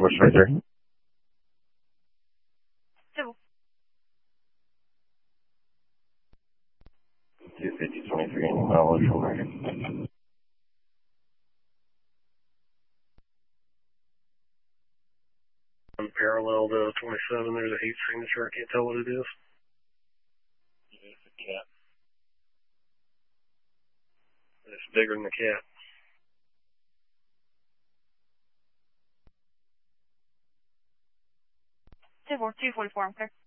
2423. C'est bon. 25023, knowledge over. Parallel to 27, there's a heat signature. I can't tell what it is. It's a cat. It's bigger than the cat. C'est bon, 244.